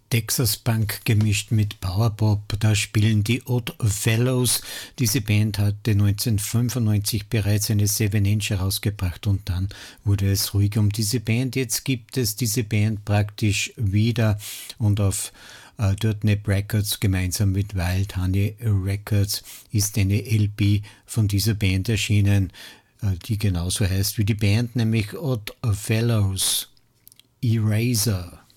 Texas Punk gemischt mit Powerpop. Da spielen die Odd Fellows. Diese Band hatte 1995 bereits eine 7-Inch herausgebracht und dann wurde es ruhig um diese Band. Jetzt gibt es diese Band praktisch wieder und auf Dirtnap Records gemeinsam mit Wild Honey Records ist eine LP von dieser Band erschienen, die genauso heißt wie die Band, nämlich Odd Fellows. Eraser.